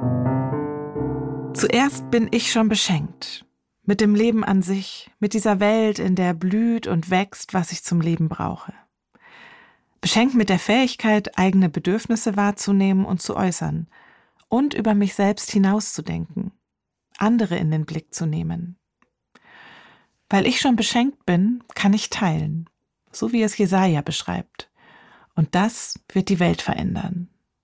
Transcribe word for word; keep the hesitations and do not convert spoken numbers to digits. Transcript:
Zuerst bin ich schon beschenkt. Mit dem Leben an sich, mit dieser Welt, in der blüht und wächst, was ich zum Leben brauche. Beschenkt mit der Fähigkeit, eigene Bedürfnisse wahrzunehmen und zu äußern und über mich selbst hinauszudenken, andere in den Blick zu nehmen. Weil ich schon beschenkt bin, kann ich teilen, so wie es Jesaja beschreibt. Und das wird die Welt verändern.